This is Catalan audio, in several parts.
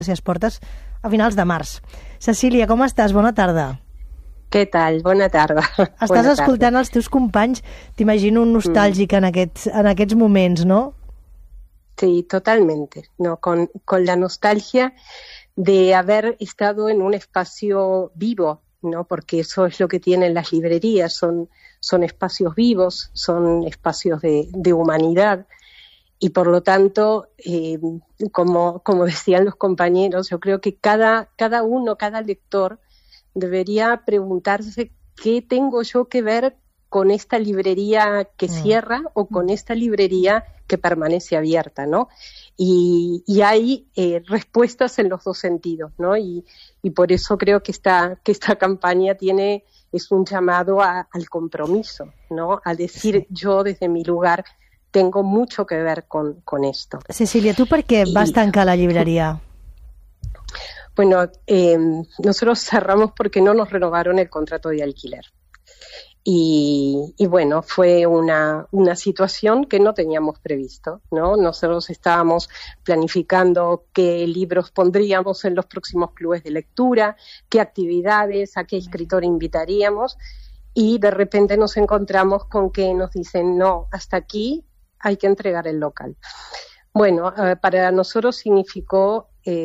si es portes a finals de març. Cecília, com estàs? Bona tarda. Què tal? Bona tarda. Estàs escoltant els teus companys, t'imagino un nostàlgic en aquests moments, ¿no? Sí, totalmente, ¿no? Con la nostalgia de haber estado en un espacio vivo, ¿no? Porque eso es lo que tienen las librerías, son espacios vivos, son espacios de humanidad. Y por lo tanto, como decían los compañeros, yo creo que cada lector debería preguntarse qué tengo yo que ver con esta librería que cierra o con esta librería que permanece abierta, ¿no? Y hay respuestas en los dos sentidos, ¿no? Y por eso creo que esta campaña es un llamado al compromiso, ¿no? A decir, yo desde mi lugar tengo mucho que ver con esto. Cecília, ¿tú por qué vas tancar la librería? Bueno, nosotros cerramos porque no nos renovaron el contrato de alquiler. Y bueno, fue una situación que no teníamos previsto, ¿no? Nosotros estábamos planificando qué libros pondríamos en los próximos clubes de lectura, qué actividades, a qué escritor invitaríamos, y de repente nos encontramos con que nos dicen, no, hasta aquí hay que entregar el local. Bueno, para nosotros significó,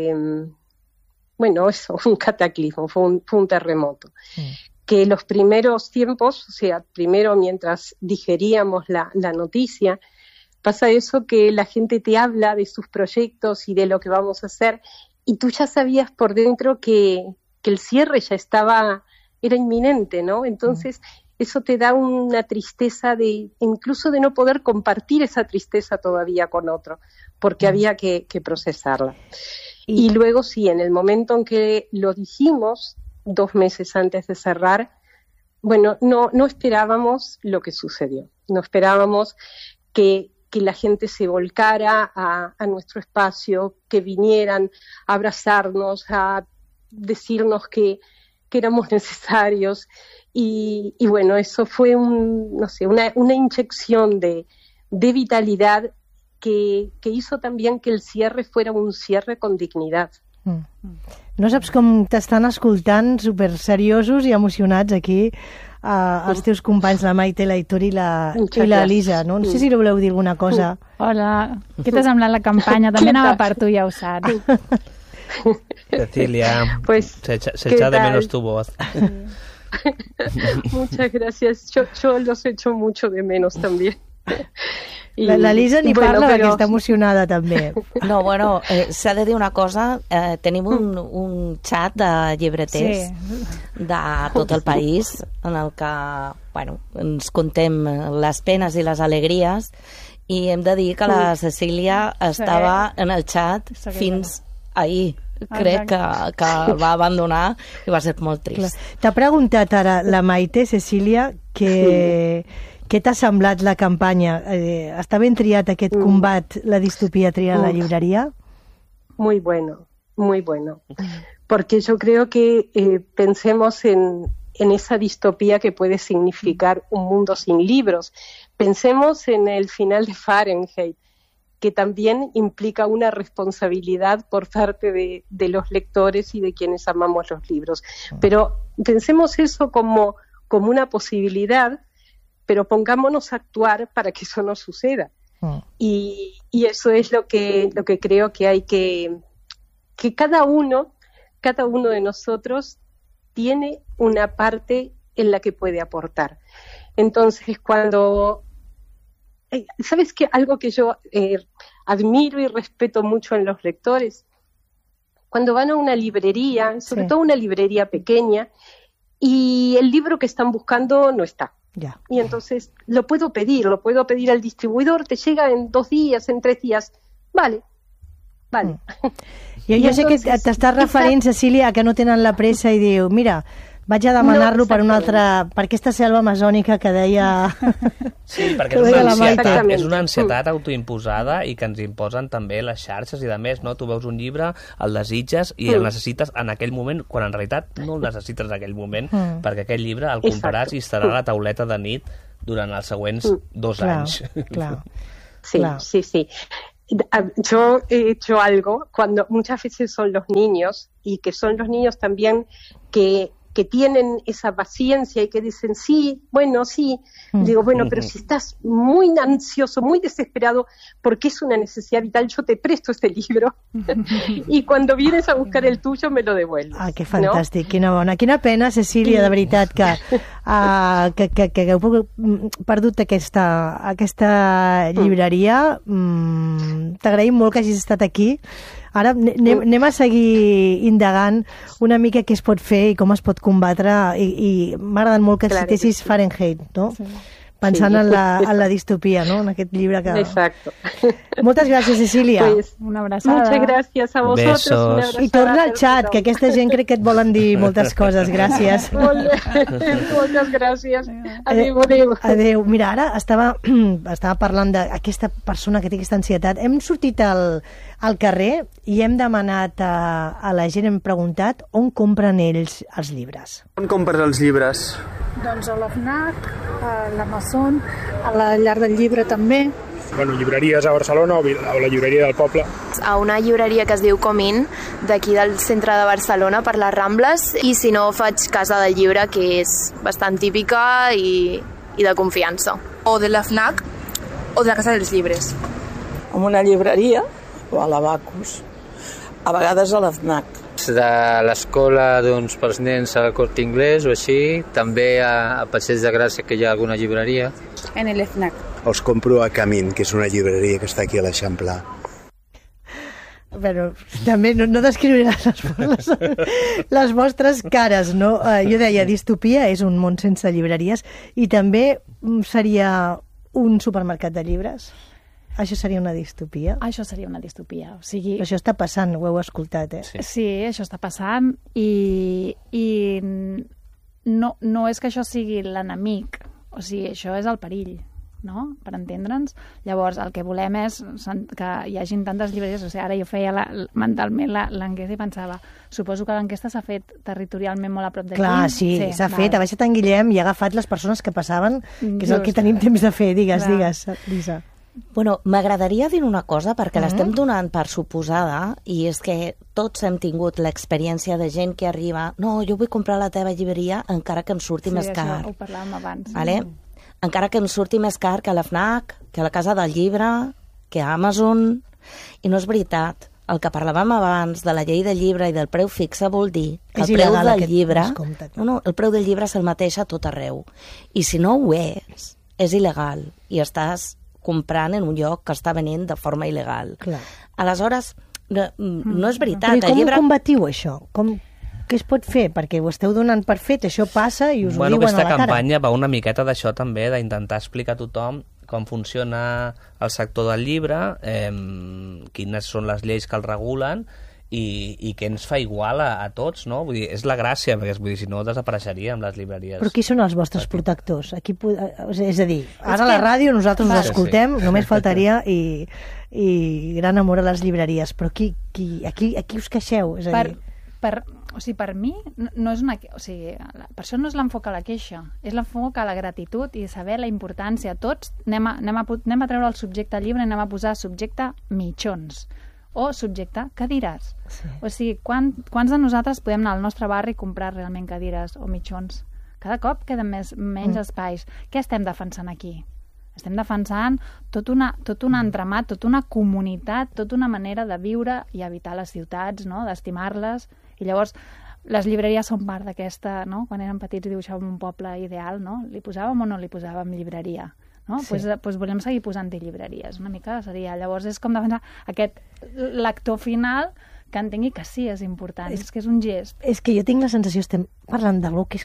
eso, un cataclismo, fue un terremoto. Que los primeros tiempos, o sea, primero mientras digeríamos la noticia, pasa eso que la gente te habla de sus proyectos y de lo que vamos a hacer, y tú ya sabías por dentro que el cierre ya era inminente, ¿no? Entonces, eso te da una tristeza incluso de no poder compartir esa tristeza todavía con otro, porque había que procesarla. Y luego sí, en el momento en que lo dijimos, 2 meses antes de cerrar, bueno, no esperábamos lo que sucedió. No esperábamos que la gente se volcara a nuestro espacio, que vinieran a abrazarnos, a decirnos que éramos necesarios. Y bueno, eso fue una inyección de vitalidad que hizo también que el cierre fuera un cierre con dignidad. No saps com t'estan escoltant super seriosos i emocionats aquí els teus companys, la Maite, la Aitor i la Elisa, no? No sé si li voleu dir alguna cosa. Hola, què t'ha semblat la campanya? També anava per tu, ja ho saps. Cecilia, pues, se echa de menos tu voz. Muchas gracias, yo los echo mucho de menos también. La Lisa ni parla perquè està emocionada també. No, bueno, s'ha de dir una cosa, tenim un xat de llibreters de tot el país en el que ens contem les penes i les alegries, i hem de dir que la Cecília estava en el xat fins ahir. Crec que va abandonar i va ser molt trist. T'ha preguntat ara la Maite, Cecília, què t'ha semblat la campanya? Està ben triat aquest combat, la distopía triada en la librería? Muy bueno, muy bueno. Porque yo creo que pensemos en esa distopía que puede significar un mundo sin libros. Pensemos en el final de Fahrenheit, que también implica una responsabilidad por parte de los lectores y de quienes amamos los libros. Pero pensemos eso como una posibilidad, pero pongámonos a actuar para que eso no suceda. Y eso es lo que creo que hay que cada uno de nosotros tiene una parte en la que puede aportar. Entonces, cuando ¿sabes qué? Algo que yo admiro y respeto mucho en los lectores, cuando van a una librería, sobre todo una librería pequeña, y el libro que están buscando no está. Ya. Y entonces lo puedo pedir al distribuidor, te llega en 2 días, en 3 días. Vale. Jo sé que t'estàs referint, Cecília, a que no tenen la pressa i diu, mira, vaig a demanar-lo per aquesta selva amazònica que deia... Sí, perquè és una ansietat autoimposada i que ens imposen també les xarxes i de més, no? Tu veus un llibre, el desitges i el necessites en aquell moment, quan en realitat no el necessites en aquell moment, perquè aquell llibre el compraràs i estarà a la tauleta de nit durant els següents 2 anys. Sí. Yo he hecho algo cuando muchas veces son los niños, y que son los niños también que tienen esa paciencia y que dicen, sí, bueno, sí. Digo, bueno, pero si estás muy ansioso, muy desesperado, porque es una necesidad vital, yo te presto este libro y cuando vienes a buscar el tuyo me lo devuelves. Ah, que fantàstic, no? Quina bona. Quina pena, Cecília, de veritat, que heu perdut aquesta llibreria. T'agraïm molt que hagis estat aquí. Ara anem a seguir indagant una mica què es pot fer i com es pot combatre, i m'ha agradat molt que citessis Fahrenheit, no? Sí. Pensant en la distopia, ¿no? En aquest llibre que... Exacto. Moltes gràcies, Cecília. Pues, una abraçada. Muchas gracias a vosotros. Besos. I torna al xat, que aquesta gent crec que et volen dir moltes coses. Gràcies. Moltes gràcies. Adéu. Adéu. Mira, ara estava parlant d'aquesta persona que té aquesta ansietat. Hem sortit al carrer i hem demanat a la gent, hem preguntat on compren ells els llibres. On compres els llibres? Doncs a la FNAC, a l'Amazon, a la Llar del Llibre també. Bueno, llibreries a Barcelona o la llibreria del poble. A una llibreria que es diu Comín, d'aquí del centre de Barcelona, per les Rambles, i si no faig Casa del Llibre, que és bastant típica i de confiança. O de la FNAC o de la Casa dels Llibres. En una llibreria o a l'Abacus, a vegades a la FNAC. De l'escola, doncs, pels nens al Corte Inglés o així, també a Passeig de Gràcia, que hi ha alguna llibreria. En el FNAC. Els compro a Camín, que és una llibreria que està aquí a l'Eixamplà. Però també no descriuràs les vostres cares, no? Jo deia, distopia és un món sense llibreries, i també seria un supermercat de llibres. Això seria una distopia? Això seria una distopia. O sigui... Això està passant, ho heu escoltat, eh? Sí, això està passant, i no és que això sigui l'enemic, o sigui, això és el perill, no? Per entendre'ns. Llavors, el que volem és que hi hagin tantes llibreries. O sigui, ara jo feia mentalment l'enquesta i pensava, suposo que l'enquesta s'ha fet territorialment molt a prop d'aquí. Clar, sí, s'ha fet. Ha baixat en Guillem i ha agafat les persones que passaven, que és el que tenim temps de fer. Digues, Lisa. Bueno, m'agradaria dir una cosa, perquè l'estem donant per suposada, i és que tots hem tingut l'experiència de gent que arriba, no, jo vull comprar la teva llibreria encara que em surti més car. Sí, això ho parlàvem abans. Vale? Encara que em surti més car que a la FNAC, que a la Casa del Llibre, que a Amazon. I no és veritat. El que parlàvem abans de la llei del llibre i del preu fixe vol dir que el preu del llibre... el preu del llibre és el mateix a tot arreu. I si no ho és il·legal, i estàs comprant en un lloc que està venent de forma il·legal. Clar. Aleshores, no és veritat. Però com ho combatiu, això? Què es pot fer? Perquè ho esteu donant per fet, això passa i us ho diuen a la cara. Aquesta campanya va una miqueta d'això també, d'intentar explicar a tothom com funciona el sector del llibre, quines són les lleis que el regulen, i què ens fa igual a tots, no? Vull dir, és la gràcia, perquè si no desapareixeríem les llibreries. Però qui són els vostres protectors? És a dir, ara a la ràdio nosaltres us escoltem, només faltaria, i gran amor a les llibreries, però aquí us queixeu? És a dir... Per mi, no és una... O sigui, per això no és l'enfoc a la queixa, és l'enfoc a la gratitud i saber la importància. Tots anem a treure el subjecte llibre i anem a posar subjecte mitjons, o subjecte cadires. Sí. O sigui, quants de nosaltres podem anar al nostre barri i comprar realment cadires o mitjons? Cada cop queden menys espais. Què estem defensant aquí? Estem defensant tot un entramat, tota una comunitat, tota una manera de viure i habitar les ciutats, no? D'estimar-les. I llavors, les llibreries són part d'aquesta, no? Quan érem petits dibuixàvem un poble ideal, no? Li posàvem o no li posàvem llibreria? No? Sí. Pues volem seguir posant-hi llibreries, una mica seria. Llavors és com defensar aquest lector final que entengui que sí és important, és que és un gest. És que jo tinc la sensació, estem parlant d'algú que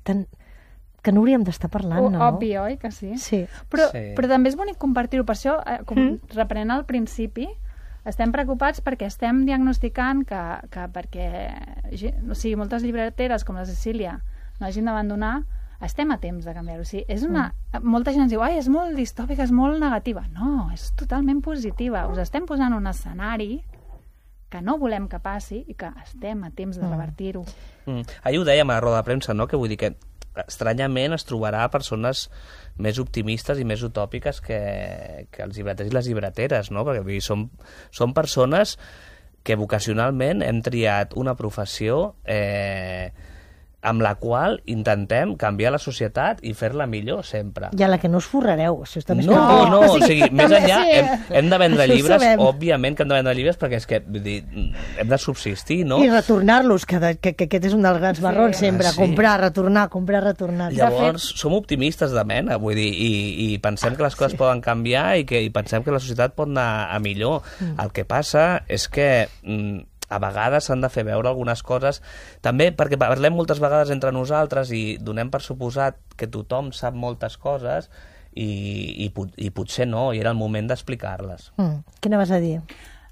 no hauríem d'estar parlant, no? Obvi, oi que sí? Sí. Però també és bonic compartir-ho, per això, reprenent al principi, estem preocupats perquè estem diagnosticant que perquè moltes llibreteres com la Cecília no hagin d'abandonar, estem a temps de canviar-ho. O sigui, molta gent ens diu, és molt distòpica, és molt negativa. No, és totalment positiva. Us estem posant un escenari que no volem que passi i que estem a temps de revertir-ho. Ahir ho dèiem a la roda de premsa, no? Que vull dir que estranyament es trobarà persones més optimistes i més utòpiques que els llibreters i les llibreteres, no? Perquè som persones que vocacionalment hem triat una professió amb la qual intentem canviar la societat i fer-la millor sempre. I a la que no us forrareu. Això està més no, o sigui, més enllà hem de vendre llibres, òbviament que hem de vendre llibres perquè és que hem de subsistir, no? I retornar-los, que aquest és un dels grans marrons sempre, comprar, retornar. Llavors, som optimistes de mena, vull dir, i pensem que les coses poden canviar i pensem que la societat pot anar a millor. El que passa és que a vegades s'han de fer veure algunes coses, també perquè parlem moltes vegades entre nosaltres i donem per suposat que tothom sap moltes coses i potser no, i era el moment d'explicar-les. Què anaves a dir?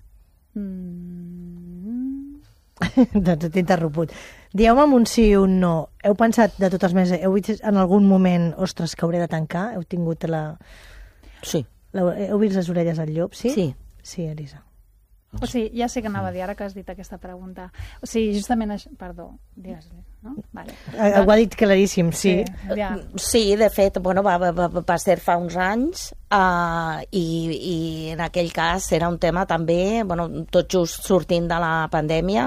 Doncs t'he interromput. Dieu-me un sí i un no. Heu pensat, de totes maneres, heu vist en algun moment, ostres, que hauré de tancar? Heu tingut Sí. Heu vist les orelles al llop, sí? Sí. Sí, Elisa. O sigui, ja sé que anava a dir, ara que has dit aquesta pregunta. O sigui, justament això... Perdó, digues-li, no? Vale. Ho ha dit claríssim, sí. Sí, de fet, va ser fa uns anys i en aquell cas era un tema també, tot just sortint de la pandèmia,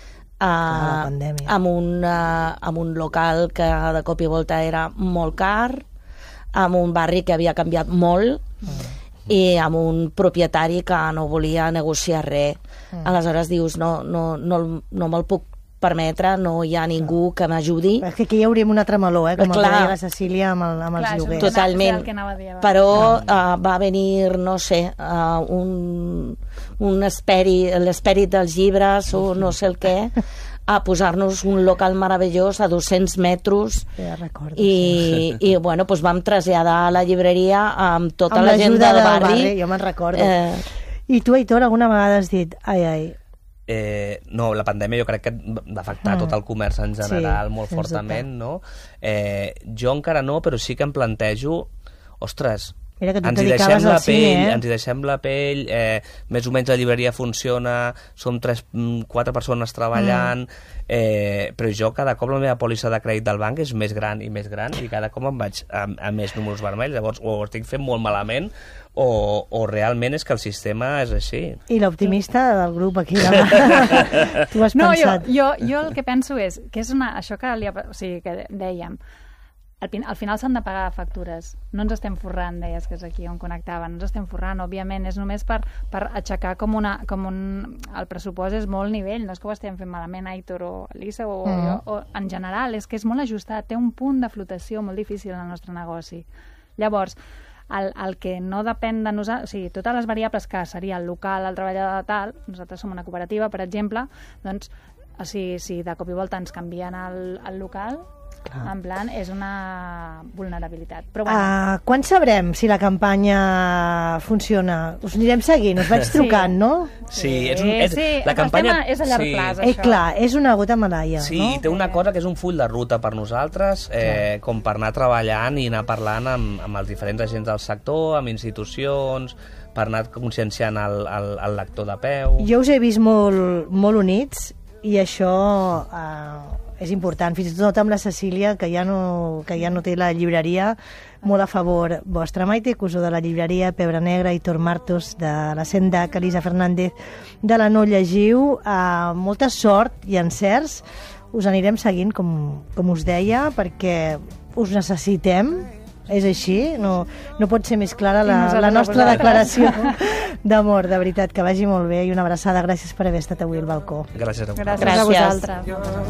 amb un local que de cop i volta era molt car, amb un barri que havia canviat molt, i amb un propietari que no volia negociar res. Aleshores dius, no me'l puc permetre, no hi ha ningú que m'ajudi. És que aquí hi hauríem un altre meló, com el que deia la Cecília amb els lloguers. Totalment. Però va venir, no sé, l'esperit dels llibres o no sé el què, a posar-nos un local meravellós a 200 metres i bueno, doncs vam traslladar la llibreria amb tota la gent del barri. Jo me'n recordo. I tu, Aitor, alguna vegada has dit ai. No, la pandèmia jo crec que va afectar tot el comerç en general molt fortament, no? Jo encara no, però sí que em plantejo, ostres, ens hi deixem la pell, més o menys la llibreria funciona, som 4 persones treballant, però jo cada cop la meva pòlissa de crèdit del banc és més gran i cada cop em vaig a més números vermells, llavors o ho estic fent molt malament o realment és que el sistema és així. I l'optimista del grup aquí tu has pensat? Jo el que penso és que és això que dèiem, al final s'han de pagar factures. No ens estem forrant, deies que és aquí on connectava, no ens estem forrant, òbviament, és només per aixecar el pressupost és molt nivell, no és que ho estem fent malament, Aitor o Elisa o jo, o en general, és que és molt ajustat, té un punt de flotació molt difícil en el nostre negoci. Llavors, el que no depèn de nosaltres, o sigui, totes les variables que seria el local, el treballador tal, nosaltres som una cooperativa, per exemple, doncs, si de cop i volta ens canvien el local, en plan, és una vulnerabilitat. Però bueno. Quan sabrem si la campanya funciona? Us anirem seguint, us vaig trucant, no? Sí, la campanya és a llarg plaç, això. Clar, és una gota malaia. Sí, té una cosa que és un full de ruta per nosaltres, com per anar treballant i anar parlant amb els diferents agents del sector, amb institucions, per anar conscienciant el lector de peu. Jo us he vist molt units i això és important, fins i tot amb la Cecília, que ja no té la llibreria, molt a favor vostra. Maite Cusó, de la llibreria Pebre Negra, Aitor Martos, de la Sendac, Elisa Fernández, de la No Llegiu. Molta sort i encerts. Us anirem seguint, com us deia, perquè us necessitem. És així, no pot ser més clara la nostra declaració d'amor, de veritat, que vagi molt bé i una abraçada, gràcies per haver estat avui al balcó. Gràcies a vosaltres.